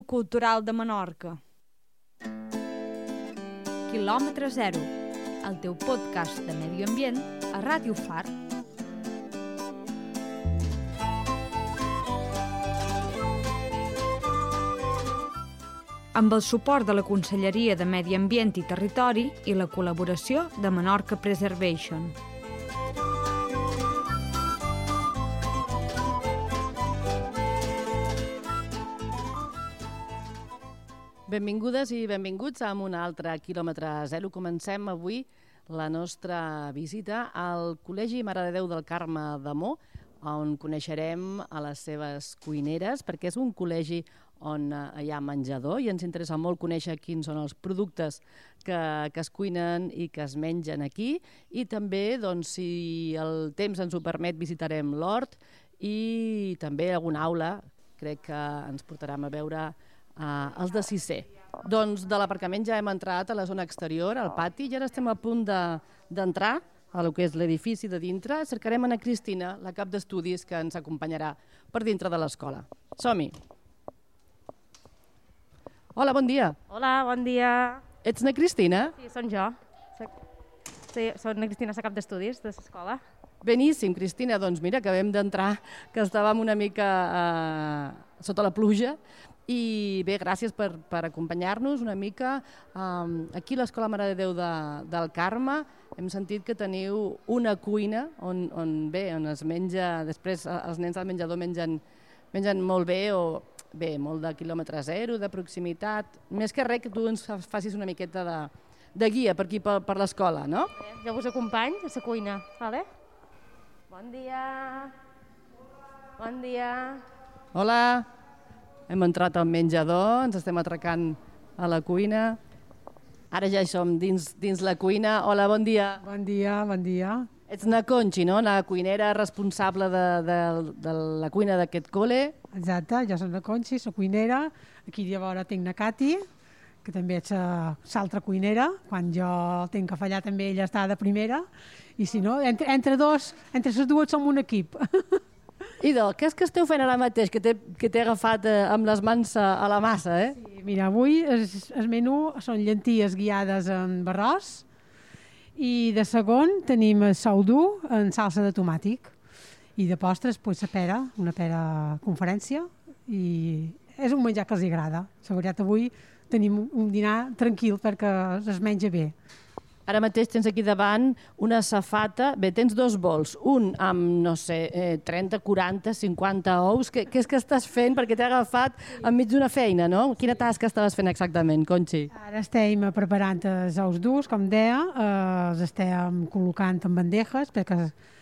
Cultural de Menorca. Quilòmetre Zero, el teu podcast de medi ambient a Ràdio Far. Amb el suport de la Conselleria de Medi Ambient i Territori i la col·laboració de Menorca Preservation. Benvingudes i benvinguts a un altre Quilòmetre Zero. Comencem avui la nostra visita al Col·legi Mare de Déu del Carme d'Amó, on coneixerem a les seves cuineres, perquè és un col·legi on hi ha menjador i ens interessa molt conèixer quins són els productes que es cuinen i que es mengen aquí. I també, doncs, si el temps ens ho permet, visitarem l'hort i també alguna aula. Crec que ens portarem a veure els de sisè. Doncs de l'aparcament ja hem entrat a la zona exterior, al pati, i ara estem a punt d'entrar a lo que és l'edifici de dintre. Cercarem Ana Cristina, la cap d'estudis, que ens acompanyarà per dintre de l'escola. Som-hi! Hola, bon dia. Hola, bon dia. Ets na Cristina? Sí, som jo. Soc na Cristina, la cap d'estudis de l'escola. Beníssim, Cristina. Doncs mira, acabem d'entrar, que estàvem una mica sota la pluja. I bé, gràcies per acompanyar-nos una mica. Aquí a l'Escola Mare de Déu del Carme hem sentit que teniu una cuina on es menja, després els nens al menjador mengen molt bé, o bé, molt de quilòmetre zero, de proximitat. Més que res que tu ens facis una miqueta de guia per aquí, per l'escola, no? Jo us acompanyo a la cuina, vale? Bon dia. Bon dia. Hola. Hem entrat al menjador, ens estem atracant a la cuina. Ara ja hi som dins la cuina. Hola, bon dia. Bon dia, bon dia. Ets na Conchi, no? La cuinera responsable de la cuina d'aquest col·le. Exacte, jo soc la Conchi, la cuinera. Aquí llavors tinc na Cati, que també és l'altra cuinera. Quan jo tinc que fallar també ella està de primera. I si no, entre les dues som un equip. Idò, què és que esteu fent ara mateix, que t'he agafat amb les mans a la massa, eh? Sí, mira, avui el menú són llenties guiades amb arròs i de segon tenim el sou dur en salsa de tomàtic i de postres, pues, una pera conferència, i és un menjar que els agrada. La veritat, avui tenim un dinar tranquil perquè es menja bé. Ara mateix tens aquí davant una safata. Bé, tens dos bols, un amb, no sé, 30, 40, 50 ous. Què és que estàs fent? Perquè t'he agafat enmig d'una feina, no? Quina tasca estaves fent exactament, Conchi? Ara estem preparant els ous durs, com deia, els estem col·locant en bandejes, perquè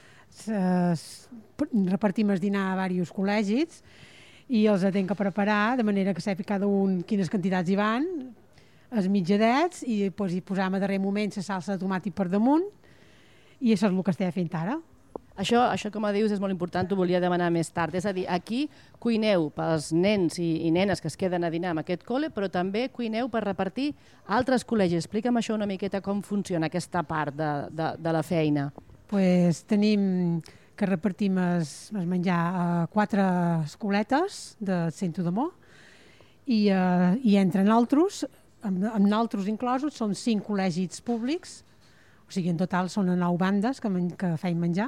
repartim el dinar a diversos col·legis i els hem de preparar de manera que sàpiga cada un quines quantitats hi van, els mitjadets, i hi posam a darrer moment la salsa de tomàtic per damunt, i això és el que estem fent ara. Això, com dius, és molt important, t'ho volia demanar més tard. És a dir, aquí cuineu pels nens i nenes que es queden a dinar en aquest col·le, però també cuineu per repartir a altres col·legis. Explica'm això una miqueta, com funciona aquesta part de la feina. Pues tenim que repartim el menjar a 4 escoletes del centre d'Amó, i entre nosaltres, amb nosaltres inclosos, són 5 col·legis públics, o sigui, en total són 9 bandes que feim menjar,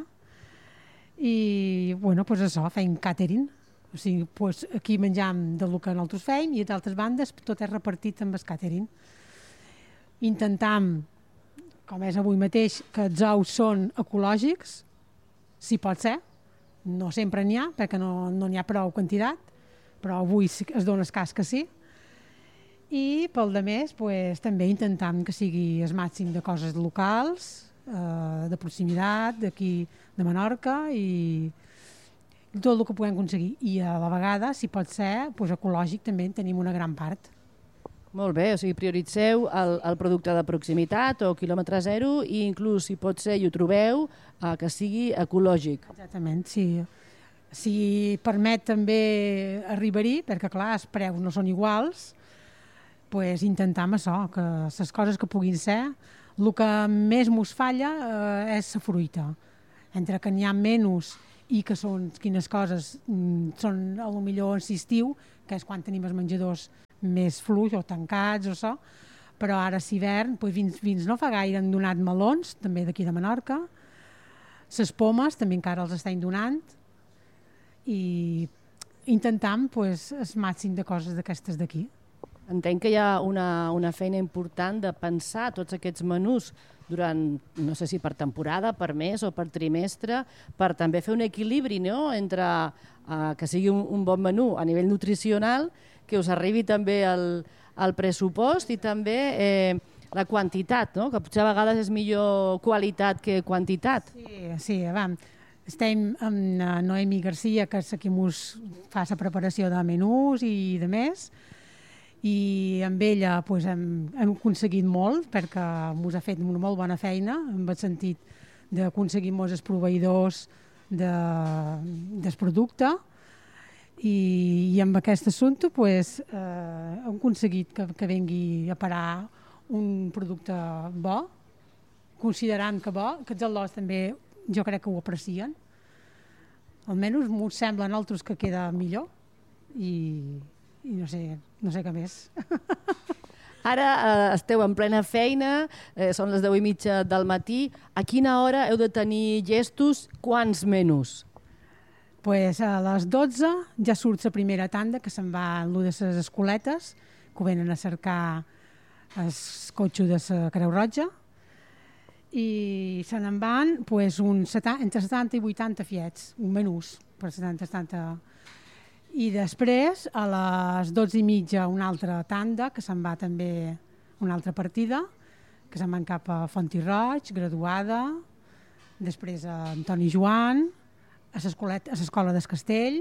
i bueno, pues això, feim catering, o sigui, pues aquí menjam del que nosaltres feim i d'altres bandes tot és repartit amb el catering. Intentam, com és avui mateix, que els ous són ecològics, si pot ser, no sempre n'hi ha, perquè no n'hi ha prou quantitat, però avui es dona el cas que sí. I pel de més, pues, també intentam que sigui el màxim de coses locals, de proximitat, d'aquí de Menorca, i tot el que puguem aconseguir. I a la vegada, si pot ser, pues, ecològic també en tenim una gran part. Molt bé, o sigui, prioritzeu el producte de proximitat o quilòmetre zero, i inclús, si pot ser, i ho trobeu, que sigui ecològic. Exactament, sí. Si permet també arribar-hi, perquè clar, els preus no són iguals, pues intentam això, que les coses que puguin ser, el que més mos falla és la fruita. Entre que n'hi ha menys i que són quines coses són a lo millor en l'estiu, que és quan tenim els menjadors més fluix o tancats o això, però ara és hivern, doncs vins no fa gaire han donat melons, també d'aquí de Menorca, les pomes també encara els estem donant i intentam doncs, el màxim de coses d'aquestes d'aquí. Entenc que hi ha una feina important de pensar tots aquests menús durant, no sé si per temporada, per mes o per trimestre, per també fer un equilibri, no?, entre que sigui un bon menú a nivell nutricional, que us arribi també el pressupost i també la quantitat, no?, que potser a vegades és millor qualitat que quantitat. Sí, estem amb Noemi Garcia, que és qui ens fa la preparació de menús i de més, i amb ella doncs, hem aconseguit molt perquè ens ha fet una molt bona feina en el sentit d'aconseguir molts els proveïdors del producte i amb aquest assumpte doncs, hem aconseguit que vengui a parar un producte bo, considerant que bo, que els al·lòs també jo crec que ho aprecien. Almenys m'ho sembla a nosaltres que queda millor i no sé què més. Ara esteu en plena feina, són les 10:30 del matí. A quina hora heu de tenir llestos quants menús? Pues a les 12 ja surt la primera tanda, que se'n va en de les escoletes, que venen a cercar el cotxe de la Creu Roja, i se n'en van pues, entre 70 i 80 fiets, un menús per 70-70. I després, a les 12:30, una altra tanda, que se'n va també una altra partida, que se'n van cap a Fontirroig, Graduada, després a Antoni Joan, a l'escola del Castell,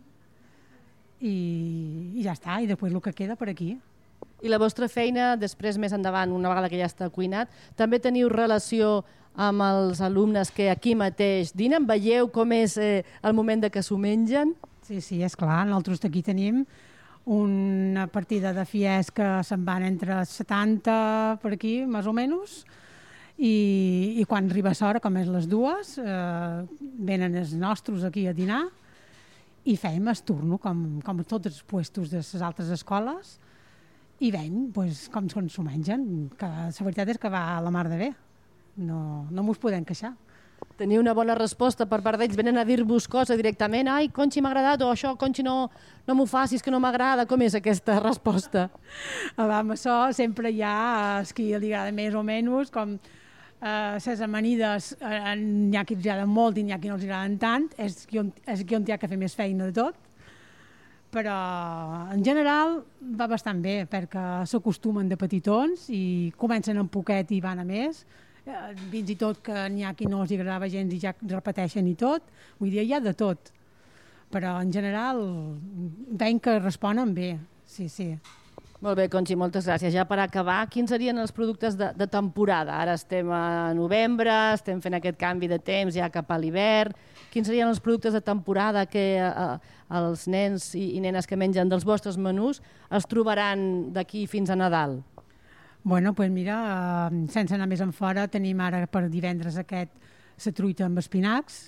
i ja està, i després el que queda per aquí. I la vostra feina, després, més endavant, una vegada que ja està cuinat, també teniu relació amb els alumnes que aquí mateix dinen? Veieu com és el moment de que s'ho mengen? Sí, és clar. Nosaltres aquí tenim una partida de fies que se'n van entre 70 per aquí, més o menys, i quan arriba l'hora, com és les 2, venen els nostres aquí a dinar i fem el turno, com tots els puestos de les altres escoles, i veiem pues, com s'ho mengen, que la veritat és que va a la mar de bé. No mos podem queixar. Teniu una bona resposta per part d'ells, venen a dir-vos coses directament, ai, Conxi, m'ha agradat, o això, Conxi, no m'ho facis, que no m'agrada. Com és aquesta resposta? Amb això sempre hi ha qui li agrada més o menys, com les amanides, n'hi ha qui els agraden molt i n'hi ha qui no els agraden tant, és qui on hi ha que fer més feina de tot, però en general va bastant bé, perquè s'acostumen de petitons i comencen en poquet i van a més, fins i tot que n'hi ha qui no els agradava gens i ja repeteixen i tot, vull dir, hi ha de tot, però en general veiem que responen bé, sí. Molt bé, Conxi, moltes gràcies. Ja per acabar, quins serien els productes de temporada? Ara estem a novembre, estem fent aquest canvi de temps ja cap a l'hivern. Quins serien els productes de temporada que els nens i nenes que mengen dels vostres menús es trobaran d'aquí fins a Nadal? Bueno, doncs mira, sense anar més enfora, tenim ara per divendres aquest la truita amb espinacs,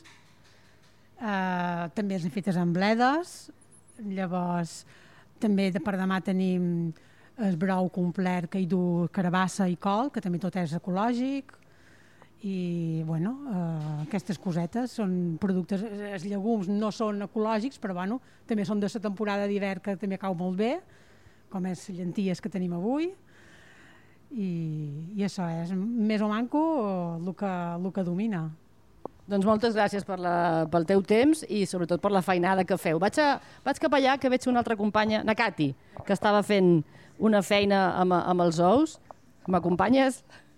també les fetes amb bledes, llavors també per demà tenim el brou complet que hi du carabassa i col, que també tot és ecològic, i bueno, aquestes cosetes són productes, els llegums no són ecològics, però bueno, també són de la temporada d'hivern que també cau molt bé, com és les llenties que tenim avui, i això és més o manco el que domina. Doncs moltes gràcies pel teu temps i sobretot per la feinada que feu. Vaig cap allà, que veig una altra companya, na Cati, que estava fent una feina amb els ous. M'acompanyes?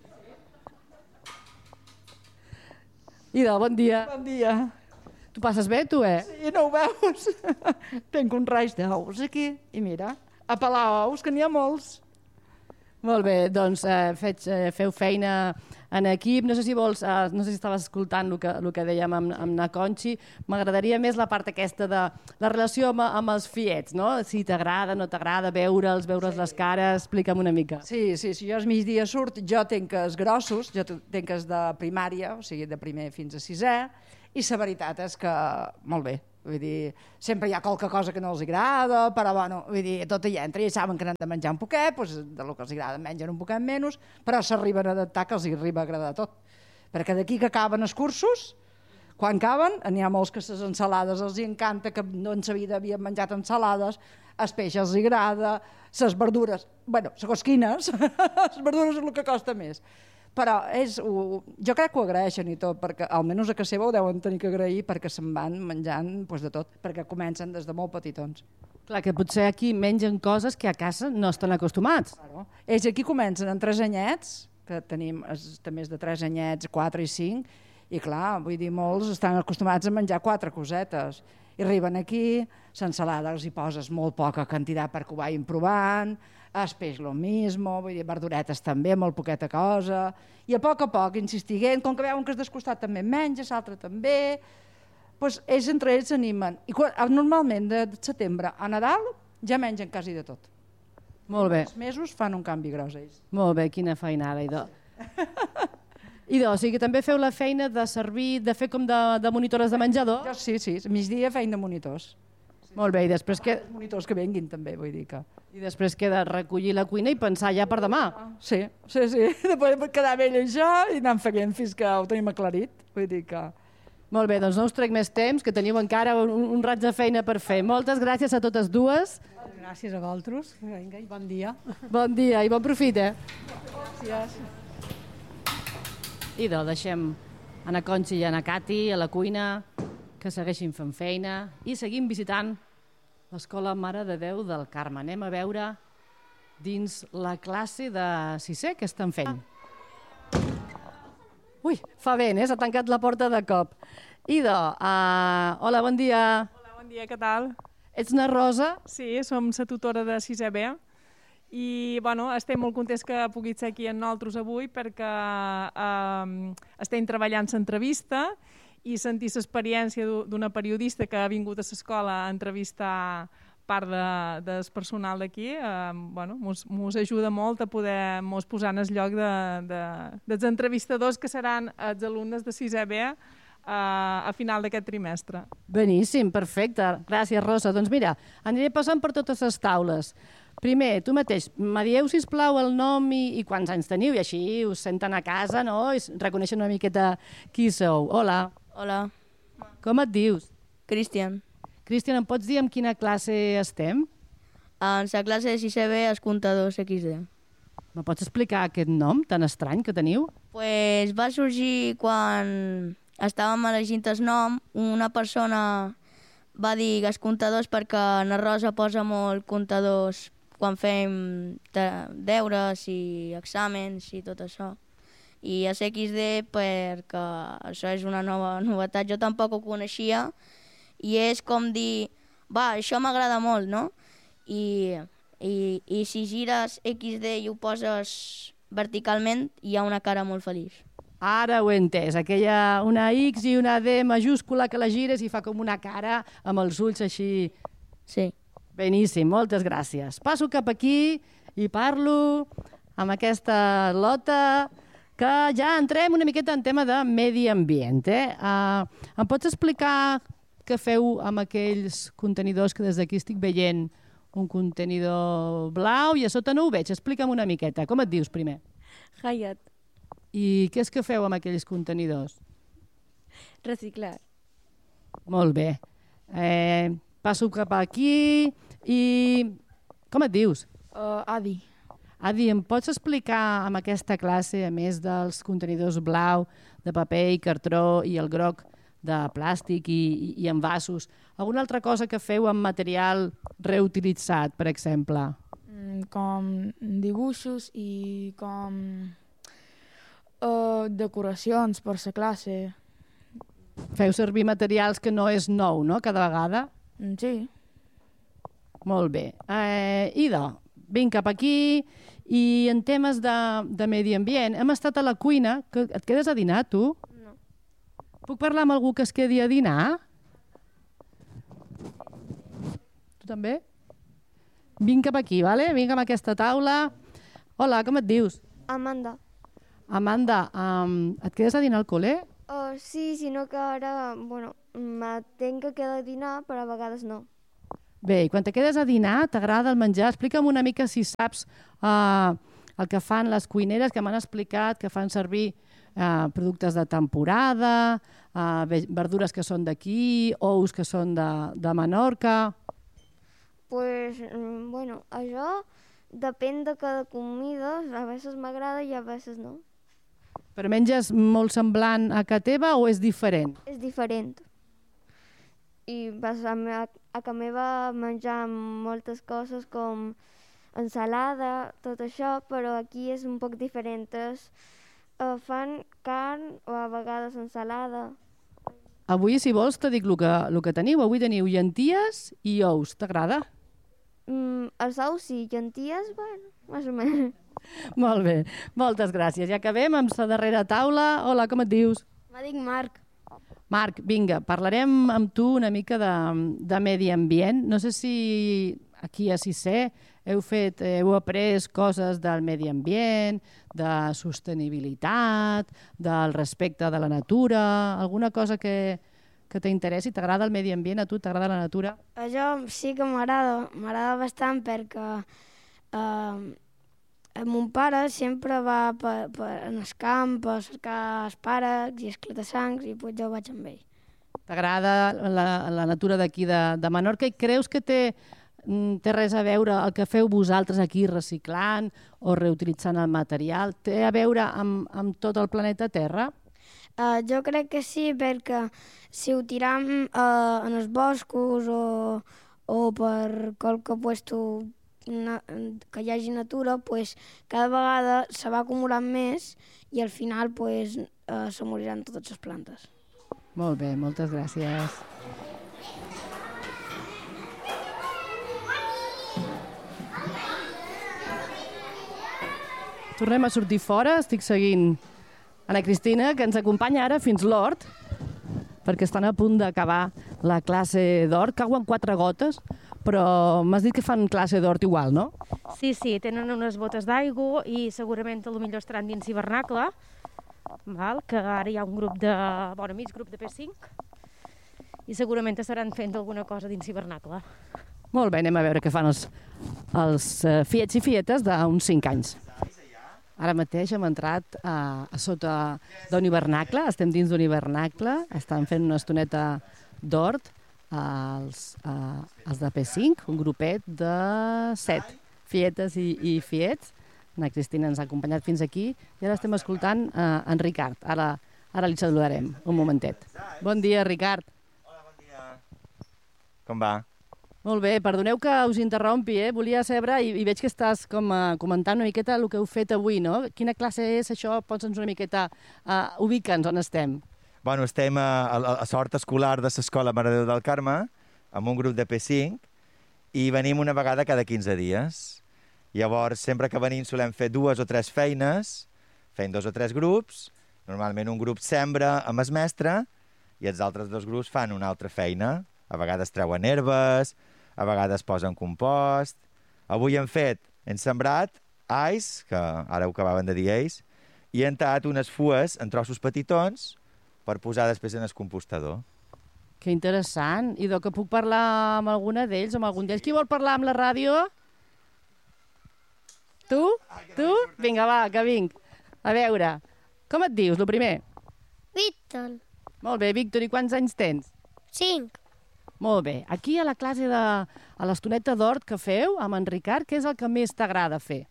Ida, bon dia. Bon dia. Tu passes bé, tu, Sí, no ho veus? Tinc un raig d'ous aquí i mira, a pelar ous, que n'hi ha molts. Molt bé, doncs feu feina en equip. No sé si estaves escoltant el que dèiem amb na Conxi. M'agradaria més la part aquesta de la relació amb els fiets, no? Si t'agrada, no t'agrada, veure'ls les cares, explica'm una mica. Sí, jo al migdia surt, jo tinc els grossos, jo tinc els de primària, o sigui, de primer fins a 6è, i la veritat és que molt bé. Vull dir, sempre hi ha qualque cosa que no els agrada, però bueno, vull dir, tot hi entra, i saben que n'han de menjar un poquet, doncs del que els agrada mengen un poquet menys, però s'arriben a adaptar que els arriba a agradar tot. Perquè d'aquí que acaben els cursos, quan acaben, n'hi ha molts que les ensalades els encanta, que no en sa vida havien menjat ensalades, el peix els agrada, les verdures, bueno, segons quines, les verdures és el que costa més. Però jo crec que ho agraeixen i tot, perquè almenys a casa seva ho deuen tenir que agrair perquè se'n van menjant de tot, perquè comencen des de molt petitons. Clar, que potser aquí mengen coses que a casa no estan acostumats. Claro. Ells aquí comencen amb 3 anyets, que tenim també de 3 anyets, 4 i 5, i clar, vull dir, molts estan acostumats a menjar 4 cosetes. I arriben aquí, l'ensalada els hi poses molt poca quantitat perquè ho vagin provant, el peix lo mismo, vull dir, verduretes també, molt poqueta cosa, i a poc, insistint, com que veuen que es descostat també menja, l'altre també, doncs ells entre ells s'animen. I normalment de setembre a Nadal ja mengen quasi de tot. Molt bé. Els mesos fan un canvi gros ells. Molt bé, quina feinada, Idò. Idò, o sigui que també feu la feina de servir, de fer com de monitores de menjador? Jo sí, migdia feina de monitors. Molt bé, i després que... Monitors que venguin també, vull dir que... I després queda recollir la cuina i pensar ja per demà. Sí. Després quedar vell això i anar fent fins que ho tenim aclarit. Vull dir que... Molt bé, doncs no us trec més temps, que teniu encara un raig de feina per fer. Moltes gràcies a totes dues. Gràcies a vosaltres. Vinga, i bon dia. Bon dia i bon profit, Gràcies. Idò, deixem Anna Conchi i Anna Cati a la cuina, que segueixin fent feina i seguim visitant l'Escola Mare de Déu del Carme. Anem a veure dins la classe de 6è què estan fent. Ui, fa vent, s'ha tancat la porta de cop. Idò, hola, bon dia. Hola, bon dia, què tal? Ets na Rosa? Sí, som la tutora de 6è B i bueno, estem molt contents que puguis ser aquí amb nosaltres avui perquè estem treballant l'entrevista i sentir l'experiència d'una periodista que ha vingut a l'escola a entrevistar part del personal d'aquí, mos ajuda molt a poder mos posar en el lloc dels entrevistadors que seran els alumnes de 6è B a final d'aquest trimestre. Beníssim, perfecte. Gràcies, Rosa. Doncs mira, aniré passant per totes les taules. Primer, tu mateix, me dieu, sisplau, el nom i quants anys teniu, i així us senten a casa, no? I reconeixen una miqueta qui sou. Hola. Hola, Com et dius? Cristian. Cristian, em pots dir en quina classe estem? En la classe de 6è B, els comptadors XD. Me pots explicar aquest nom tan estrany que teniu? Pues va sorgir quan estàvem elegint el nom, una persona va dir els comptadors perquè na Rosa posa molt comptadors quan fem deures i exàmens i tot això. I a XD perquè això és una nova novetat, jo tampoc ho coneixia i és com dir, va, això m'agrada molt, no? I si gires XD i ho poses verticalment hi ha una cara molt feliç. Ara ho he entès, una X i una D majúscula que la gires i fa com una cara amb els ulls així. Sí. Beníssim, moltes gràcies. Passo cap aquí i parlo amb aquesta Lota, que ja entrem una miqueta en tema de medi ambient. Em pots explicar què feu amb aquells contenidors que des d'aquí estic veient un contenidor blau i a sota no ho veig? Explica'm una miqueta. Com et dius primer? Hayat, I què és que feu amb aquells contenidors? reciclar. Molt bé. Passo cap aquí i... Com et dius? Adi. Adi, em pots explicar amb aquesta classe, a més dels contenidors blau, de paper i cartró i el groc de plàstic i envasos, alguna altra cosa que feu amb material reutilitzat, per exemple? Com dibuixos i com decoracions per la classe. Feu servir materials que no és nou, no?, cada vegada? Sí. Molt bé. Idò, vinc cap aquí i en temes de medi ambient, hem estat a la cuina. Et quedes a dinar, tu? No. Puc parlar amb algú que es quedi a dinar? Tu també? Vinc cap aquí, vale? Vinc amb aquesta taula. Hola, com et dius? Amanda. Amanda, et quedes a dinar al col·le? Sí, sinó que ara, Tinc que quedar a dinar, però a vegades no. Bé, i quan te quedes a dinar, t'agrada el menjar? Explica'm una mica si saps el que fan les cuineres, que m'han explicat que fan servir productes de temporada, verdures que són d'aquí, ous que són de Menorca. Pues, bueno, això depèn de cada comida, a vegades m'agrada i a vegades no. Però menges molt semblant a casa teva o és diferent? És diferent. I vas a casa meva menjar moltes coses com ensalada, tot això, però aquí és un poc diferent. Fan carn o a vegades ensalada. Avui, si vols, te dic el que teniu. Avui teniu llenties i ous. T'agrada? Els ous sí, llenties, bueno, més o menys. Molt bé, moltes gràcies. Ja acabem amb la darrera taula. Hola, com et dius? Me dic Marc. Marc, vinga, parlarem amb tu una mica de medi ambient. No sé si aquí a Sisè heu après coses del medi ambient, de sostenibilitat, del respecte de la natura, alguna cosa que t'interessi. T'agrada el medi ambient? A tu t'agrada la natura? A jo sí que m'agrada bastant perquè mon pare sempre va en el camp a cercar espàrrecs i esclatassancs i pues jo vaig amb ell. T'agrada la natura d'aquí de Menorca i creus que té res a veure el que feu vosaltres aquí reciclant o reutilitzant el material? Té a veure amb tot el planeta Terra? Jo crec que sí, perquè si ho tiram en els boscos o per qualque puesto que hi hagi natura, pues, cada vegada se va acumulant més i al final pues, se moriran totes les plantes. Molt bé, moltes gràcies. Tornem a sortir fora, estic seguint Ana Cristina, que ens acompanya ara fins l'hort, perquè estan a punt d'acabar la classe d'hort. Cauen 4 gotes, però m'has dit que fan classe d'hort igual, no? Sí, tenen unes botes d'aigua i segurament potser estaran dins hivernacle, que ara hi ha un grup mig grup de P5, i segurament estaran fent alguna cosa dins hivernacle. Molt bé, anem a veure què fan els fiets i fietes d'uns 5 anys. Ara mateix hem entrat a sota d'un hivernacle, estem dins d'un hivernacle, estan fent una estoneta d'hort els de P5, un grupet de 7 fietes i fiets. La Cristina ens ha acompanyat fins aquí i ara estem escoltant en Ricard. Ara li saludarem, un momentet. Bon dia, Ricard. Hola, bon dia. Com va? Molt bé, perdoneu que us interrompi, volia saber, i veig que estàs comentant una miqueta el que heu fet avui, no? Quina classe és això? Pots una miqueta ubica'ns on estem. Bueno, estem a l'hort escolar de l'Escola Mare de Déu del Carme, amb un grup de P5, i venim una vegada cada 15 dies. Llavors, sempre que venim solem fer 2 o 3 feines, fent 2 o 3 grups. Normalment un grup sembra amb el mestre i els altres 2 grups fan una altra feina. A vegades treuen herbes, a vegades posen compost. Avui hem sembrat alls, que ara ho acabaven de dir ells, i hem tallat unes fues en trossos petitons per posar després en el compostador. Que interessant. I que puc parlar amb alguna d'ells, amb algun d'ells? Qui vol parlar amb la ràdio? Tu? Tu? Vinga, va, que vinc. A veure, com et dius, el primer? Víctor. Molt bé, Víctor, i quants anys tens? 5. Molt bé. Aquí a la classe a l'estoneta d'hort que feu amb en Ricard, què és el que més t'agrada fer?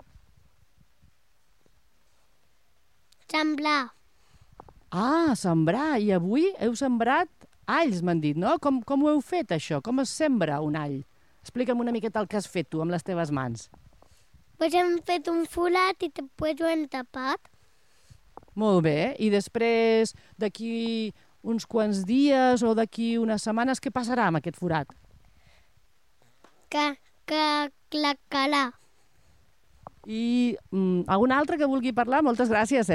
Sembrar. Ah, sembrar. I avui heu sembrat alls, m'han dit, no? Com ho heu fet, això? Com es sembra un all? Explica'm una miqueta el que has fet tu amb les teves mans. Pues hem fet un forat i després ho hem tapat. Molt bé. I després, d'aquí uns quants dies o d'aquí unes setmanes, què passarà amb aquest forat? Que clacarà. I algun altre que vulgui parlar? Moltes gràcies,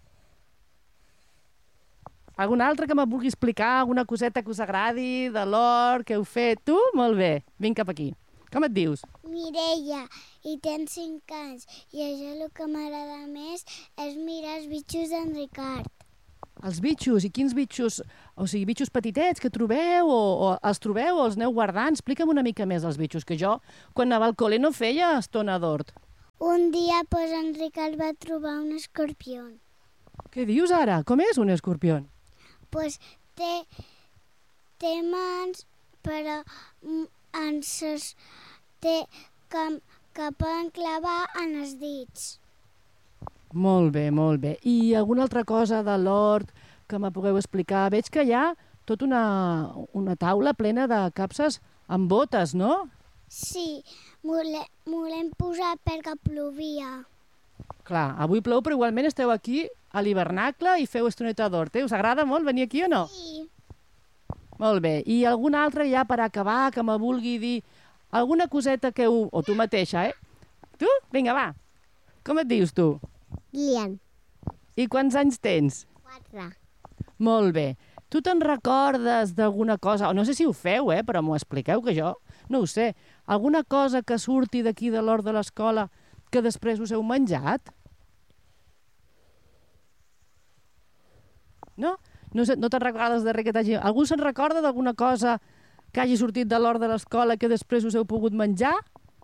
Algun altre que me vulgui explicar alguna coseta que us agradi de l'hort que heu fet? Tu? Molt bé. Vinc cap aquí. Com et dius? Mireia, i tens 5 anys. I això el que m'agrada més és mirar els bitxos d'en Ricard. Els bitxos, i quins bitxos? O sigui, bitxos petitets que trobeu o els trobeu o els aneu guardant? Explica'm una mica més els bitxos, que jo, quan anava al col·le, no feia estona d'hort. Un dia, pues, en Ricard va trobar un escorpió. Què dius ara? Com és un escorpió? Pues té mans, però que poden clavar en els dits. Molt bé, molt bé. I alguna altra cosa de l'hort que me pugueu explicar? Veig que hi ha tota una taula plena de capses amb botes, no? Sí, volem posar perquè plovia. Clar, avui plou, però igualment esteu aquí a l'hivernacle i feu estoneta d'hort. Us agrada molt venir aquí o no? Sí. Molt bé. I alguna altra ja per acabar que me vulgui dir alguna coseta que o tu mateixa, Tu? Vinga, va. Com et dius tu? Guillem. I quants anys tens? 4. Molt bé. Tu te'n recordes d'alguna cosa? O no sé si ho feu, però m'ho expliqueu, que jo no ho sé. Alguna cosa que surti d'aquí de l'hort de l'escola que després us heu menjat? No? No te'n recordes de res que t'hagi... Algú se'n recorda d'alguna cosa que hagi sortit de l'hort de l'escola que després us heu pogut menjar?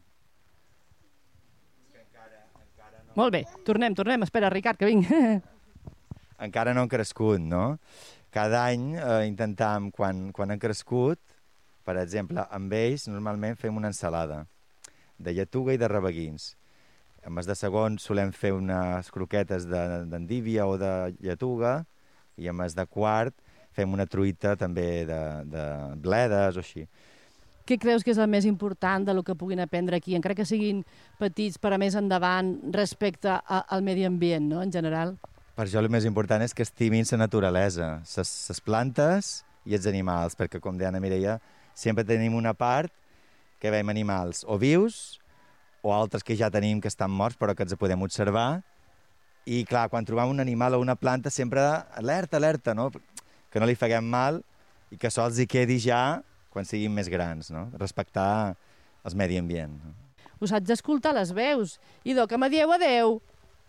Molt bé, tornem. Espera, Ricard, que vinc. Encara no han crescut, no? Cada any intentem, quan han crescut, per exemple, amb ells normalment fem una ensalada de lletuga i de rabeguins. Amb els de segon solem fer unes croquetes d'endívia o de lletuga i amb els de quart fem una truita també de bledes o així. Què creus que és el més important del que puguin aprendre aquí, encara que siguin petits per a més endavant respecte al medi ambient, no?, en general? Per això el més important és que estimin la naturalesa, les plantes i els animals, perquè, com deia Anna Mireia, sempre tenim una part que veiem animals o vius o altres que ja tenim que estan morts però que els podem observar. I, clar, quan trobem un animal o una planta sempre alerta, no?, que no li faguem mal i que això els hi quedi ja quan siguin més grans, no?, respectar el medi ambient. Us haig d'escoltar les veus. Idò, que me dieu adeu.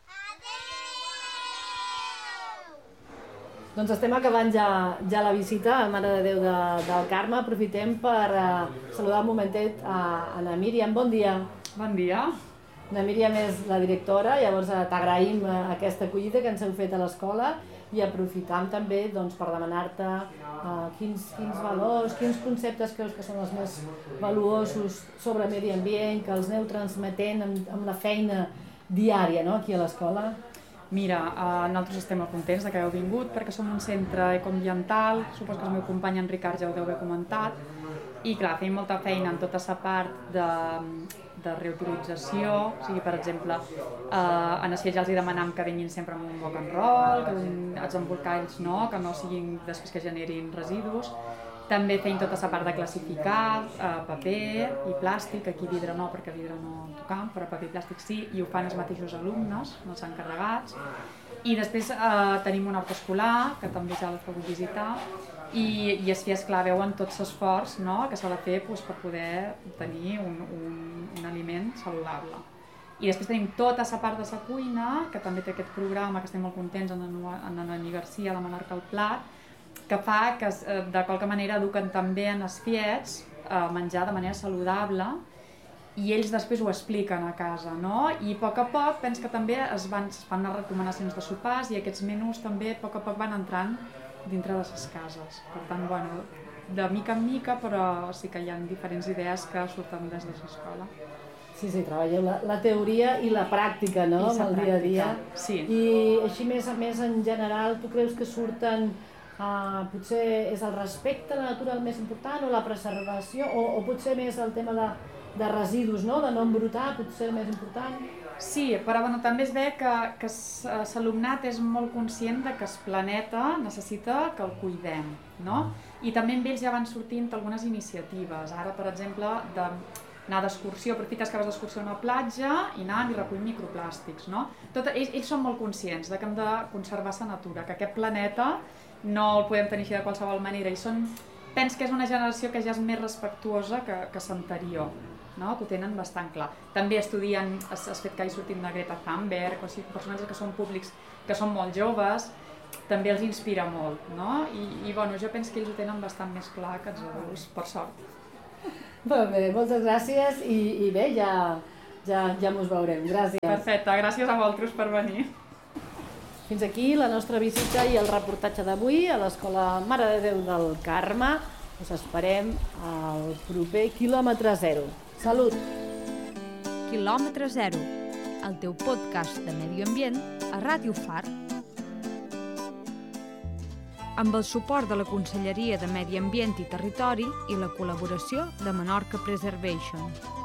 Doncs estem acabant ja la visita a Mare de Déu del Carme. Aprofitem per saludar un momentet a Ana Míriam. Bon dia. Bon dia. Ana Míriam és la directora, llavors t'agraïm aquesta acollida que ens heu fet a l'escola i aprofitam també per demanar-te quins valors, quins conceptes creus que són els més valuosos sobre medi ambient, que els aneu transmetent amb la feina diària, no?, aquí a l'escola. Mira, nosaltres estem molt contents que heu vingut perquè som un centre ecoambiental, suposo que el meu company en Ricard ja ho deu haver comentat, i clar, fem molta feina en tota la part de reutilització, o sigui, per exemple, a Nacià ja els demanem que vinguin sempre amb un rock and roll, que els embolcalls no, que no siguin després que generin residus. També feim tota la part de classificar, paper i plàstic, aquí vidre no, perquè vidre no en tocam, però paper i plàstic sí, i ho fan els mateixos alumnes, els encarregats. I després tenim un hort escolar, que també ja l'heu pogut visitar, i així, esclar, veuen tot l'esforç que s'ha de fer per poder tenir un aliment saludable. I després tenim tota la part de la cuina, que també té aquest programa, que estem molt contents, en Noemí Garcia, de Menorca al Plat, que fa que de qualque manera eduquen també en els fiets a menjar de manera saludable i ells després ho expliquen a casa, no? I a poc penso que també es fan les recomanacions de sopars i aquests menús també a poc van entrant dintre de les cases. Per tant, bueno, de mica en mica, però sí que hi ha diferents idees que surten des de l'escola. Sí, treballeu la teoria i la pràctica, no?, amb el dia a dia. Sí. I així més en general, tu creus que surten... potser és el respecte a la natura el més important o la preservació o potser més el tema de residus, no?, de no embrutar, potser el més important? Sí, però també es ve que l'alumnat és molt conscient que el planeta necessita que el cuidem, no? I també amb ells ja van sortint algunes iniciatives. Ara, per exemple, anar d'excursió, aprofites que vas d'excursió a una platja i anar i recollir microplàstics, no? Ells són molt conscients que hem de conservar la natura, que aquest planeta no el podem tenir així de qualsevol manera. I penso que és una generació que ja és més respectuosa que l'anterior, no? Que ho tenen bastant clar. També estudien el fet que hi sortim de Greta Thunberg, o sigui, personatges que són públics, que són molt joves, també els inspira molt, no? I bueno, jo penso que ells ho tenen bastant més clar que els adults, per sort. Molt bé, moltes gràcies i bé, ja mos veurem. Gràcies. Perfecte, gràcies a vosaltres per venir. Fins aquí la nostra visita i el reportatge d'avui a l'Escola Mare de Déu del Carme. Us esperem al proper quilòmetre zero. Salut! Quilòmetre Zero, el teu podcast de medi ambient a Ràdio Far. Amb el suport de la Conselleria de Medi Ambient i Territori i la col·laboració de Menorca Preservation.